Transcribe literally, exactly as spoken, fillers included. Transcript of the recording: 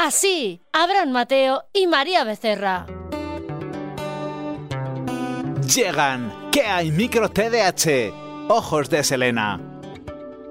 Así, Abraham Mateo y María Becerra. Llegan. ¿Qué hay? Micro T D A H. Ojos de Selena.